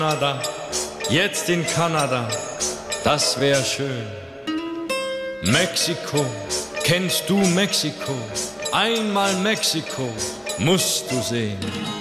Kanada, jetzt in Kanada, das wär schön. Mexiko, kennst du Mexiko? Einmal Mexiko musst du sehen.